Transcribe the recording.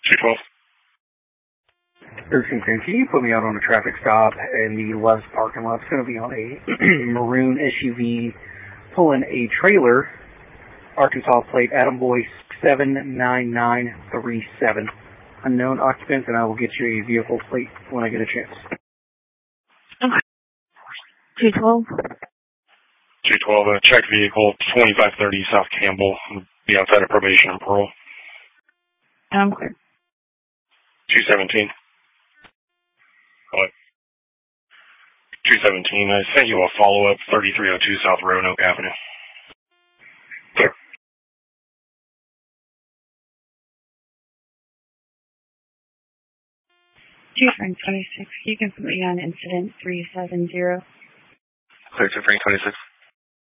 212. Urgent Grand, can you put me out on a traffic stop in the Love's parking lot? It's going to be on a maroon SUV pulling a trailer, Arkansas plate, Adam Boy 79937. Unknown occupants, and I will get you a vehicle plate when I get a chance. Okay. 212. 212, check vehicle, 2530 South Campbell. Be outside of probation and parole. I'm clear. 217. What? 217, I sent you a follow-up, 3302 South Roanoke Avenue. Clear. Frank 26, you can put me on incident 370. Clear to Frank 26.